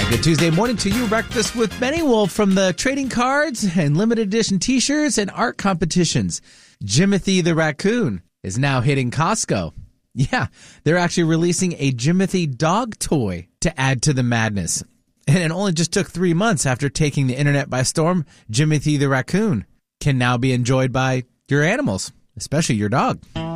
Good Tuesday morning to you. Breakfast with Benny Wolf from the trading cards and limited edition t-shirts and art competitions. Jimothy the raccoon is now hitting Costco. Yeah, they're actually releasing a Jimothy dog toy to add to the madness. And it only just took 3 months after taking the internet by storm. Jimothy the raccoon can now be enjoyed by your animals, especially your dog.